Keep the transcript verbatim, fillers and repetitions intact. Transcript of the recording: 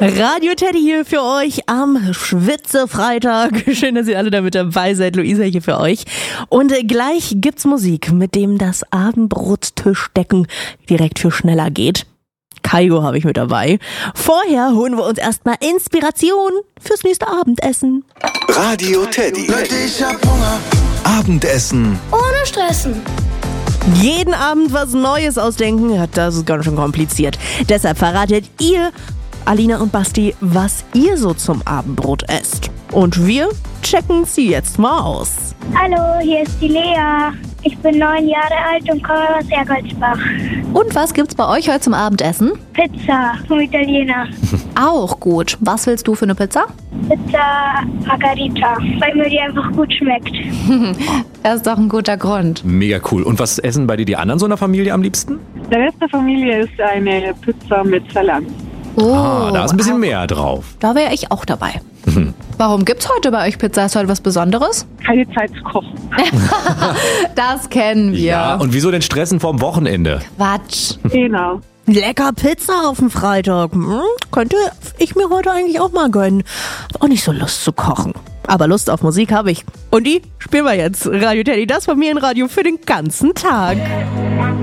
Radio Teddy hier für euch am Schwitze-Freitag. Schön, dass ihr alle da mit dabei seid. Luisa hier für euch. Und gleich gibt's Musik, mit dem das Abendbrottischdecken direkt für schneller geht. Kaigo habe ich mit dabei. Vorher holen wir uns erstmal Inspiration fürs nächste Abendessen. Radio Teddy. Abendessen ohne Stressen. Jeden Abend was Neues ausdenken, ja, das ist ganz schön kompliziert. Deshalb verratet ihr, Alina und Basti, was ihr so zum Abendbrot esst. Und wir checken sie jetzt mal aus. Hallo, hier ist die Lea. Ich bin neun Jahre alt und komme aus Ergoldsbach. Und was gibt's bei euch heute zum Abendessen? Pizza vom Italiener. Auch gut. Was willst du für eine Pizza? Pizza Margarita, weil mir die einfach gut schmeckt. Das ist doch ein guter Grund. Mega cool. Und was essen bei dir die anderen so in der Familie am liebsten? Der Rest der Familie ist eine Pizza mit Salami. Oh, Ah, da ist ein bisschen mehr drauf. Da wäre ich auch dabei. Warum gibt's heute bei euch Pizza? Ist heute was Besonderes? Keine Zeit zu kochen. Das kennen wir. Ja, und wieso den Stressen vorm Wochenende? Quatsch. Genau. Lecker Pizza auf dem Freitag. Hm, könnte ich mir heute eigentlich auch mal gönnen. Hab auch nicht so Lust zu kochen. Aber Lust auf Musik habe ich. Und die spielen wir jetzt. Radio Teddy, das von mir in Radio für den ganzen Tag.